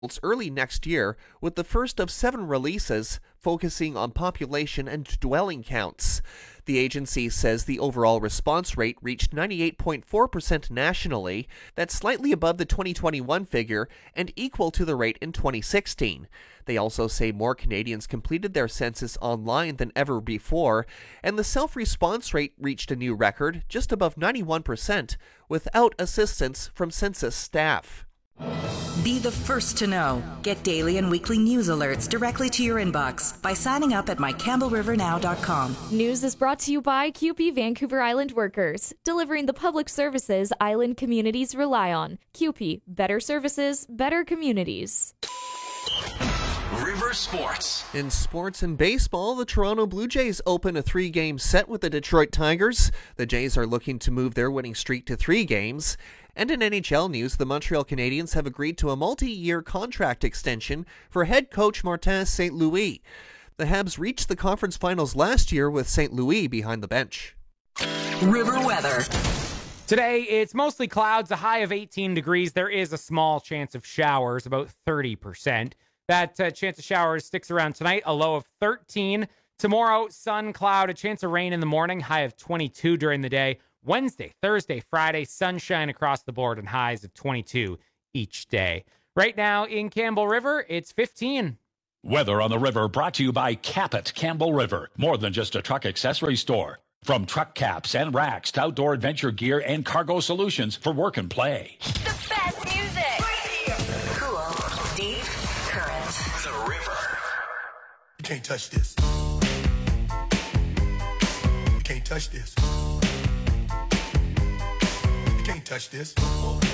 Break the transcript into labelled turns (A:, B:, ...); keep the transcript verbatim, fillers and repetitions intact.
A: early next year with the first of seven releases focusing on population and dwelling counts. The agency says the overall response rate reached ninety-eight point four percent nationally. That's slightly above the twenty twenty-one figure and equal to the rate in twenty sixteen. They also say more Canadians completed their census online than ever before, and the self-response rate reached a new record, just above ninety-one percent, without assistance from census staff.
B: Be the first to know. Get daily and weekly news alerts directly to your inbox by signing up at my campbell river now dot com.
C: News is brought to you by C U P E Vancouver Island Workers, delivering the public services island communities rely on. C U P E, better services, better communities.
D: River Sports.
A: In sports and baseball, the Toronto Blue Jays open a three-game set with the Detroit Tigers. The Jays are looking to move their winning streak to three games. And in N H L news, the Montreal Canadiens have agreed to a multi-year contract extension for head coach Martin Saint Louis. The Habs reached the conference finals last year with Saint Louis behind the bench.
B: River weather.
E: Today, it's mostly clouds, a high of eighteen degrees. There is a small chance of showers, about thirty percent. That uh, chance of showers sticks around tonight, a low of thirteen. Tomorrow, sun, cloud, a chance of rain in the morning, high of twenty-two during the day. Wednesday, Thursday, Friday, sunshine across the board and highs of twenty-two each day. Right now in Campbell River, it's fifteen.
D: Weather on the river brought to you by Capit Campbell River. More than just a truck accessory store. From truck caps and racks to outdoor adventure gear and cargo solutions for work and play.
F: The best music. Cool, deep, current.
D: The river.
G: You can't touch this. You can't touch this. You can't touch this.